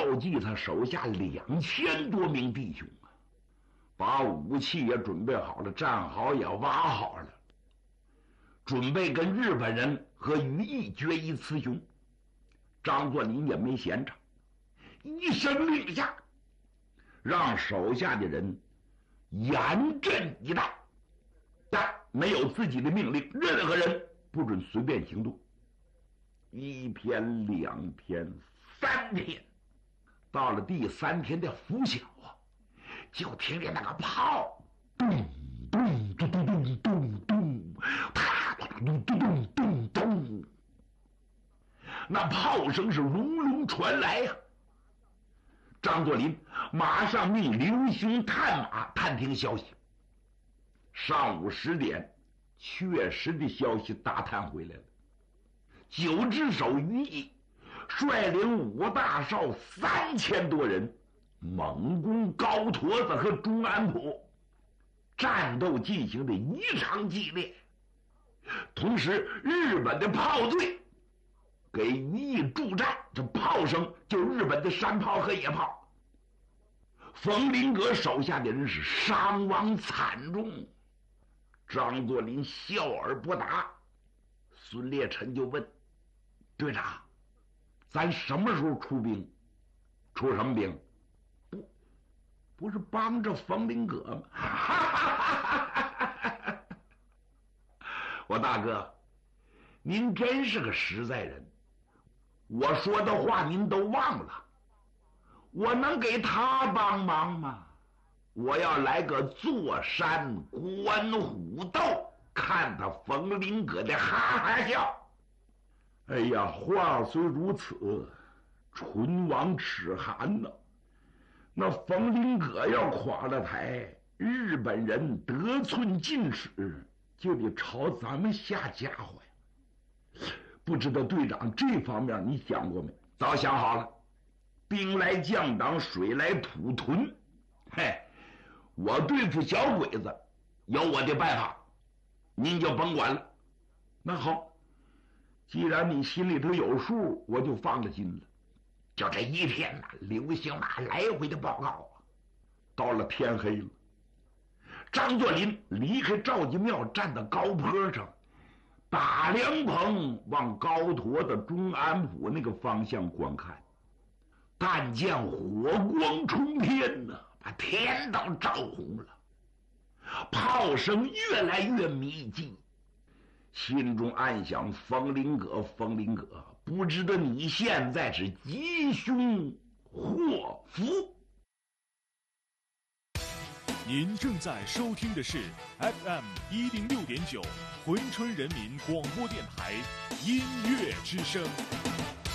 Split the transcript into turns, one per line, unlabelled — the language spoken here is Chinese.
调集他手下2000多名弟兄啊，把武器也准备好了，战壕也挖好了，准备跟日本人和于毅决一雌雄。张作霖也没闲着，一声令下，让手下的人严阵以待，但没有自己的命令，任何人不准随便行动。1天、2天、3天，到了第3天的拂晓啊，就听见那个炮咚咚咚咚咚咚咚，啪啪咚咚咚咚咚，那炮声是隆隆传来呀。张作霖马上命刘兴探马探听消息。上午10点，确实的消息打探回来了。9只手于毅率领5大少3000多人，猛攻高坨子和中安浦，战斗进行的异常激烈。同时，日本的炮队给于毅助战，这炮声就是日本的山炮和野炮。冯林阁手下的人是伤亡惨重。张作霖笑而不答。孙烈臣就问队长：“咱什么时候出兵？出什么兵？不是帮着冯林阁吗？”我大哥，您真是个实在人。我说的话您都忘了，我能给他帮忙吗？我要来个坐山观虎斗，看他冯林阁的哈哈笑。哎呀，话虽如此，唇亡齿寒呐。那冯林阁要垮了台，日本人得寸进尺，就得朝咱们下家伙呀。不知道队长这方面你想过没？早想好了，兵来将挡，水来土屯。嘿，我对付小鬼子有我的办法，您就甭管了。那好，既然你心里头有数，我就放了心了。就这一天呐，刘兴那来回的报告啊。到了天黑了，张作霖离开赵家庙，站到高坡上，打凉棚往高坨的中安浦那个方向观看。但见火光冲天呐，把天都照红了，炮声越来越密集，心中暗想：冯林阁，冯林阁，不知道你现在是吉凶祸福。
您正在收听的是 FM 106.9浑春人民广播电台音乐之声。